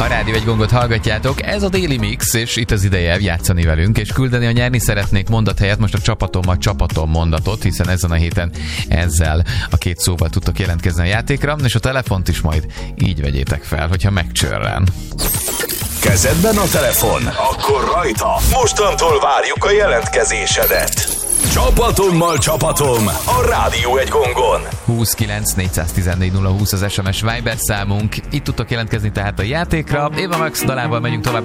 A Rádió egy gongot hallgatjátok, ez a Daily Mix, és itt az ideje játszani velünk, és küldeni a nyerni szeretnék mondat helyett most a csapatom mondatot, hiszen ezen a héten ezzel a két szóval tudtok jelentkezni a játékra, és a telefont is majd így vegyétek fel, hogyha megcsörren. Kezedben a telefon? Akkor rajta! Mostantól várjuk a jelentkezésedet! Csapatom, a Rádió egy gongon! 29 414 020 az SMS Viber számunk, itt tudtok jelentkezni tehát a játékra. Eva Max dalával megyünk tovább.